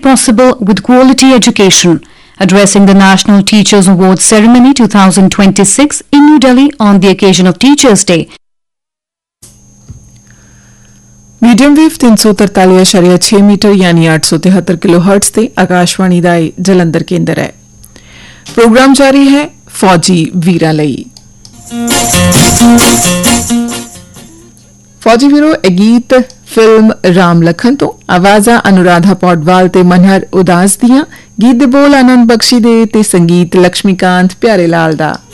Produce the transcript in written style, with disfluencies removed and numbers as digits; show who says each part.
Speaker 1: possible with quality education. Addressing the National Teachers Awards Ceremony 2026 in New Delhi on the occasion of Teachers' Day.
Speaker 2: Medium wave 343.6 metre यानी 873 kilohertz ते आकाशवाणी दा जलंधर केंद्र है। Programme जारी है फौजी वीरां लई। फौजी वीरो ए गीत फिल्म राम लखन तो आवाज़ा अनुराधा पौडवाल ते मनहर उदास दियां, गीत दे बोल आनंद बख्शी दे ते संगीत लक्ष्मीकांत प्यारे लाल दा।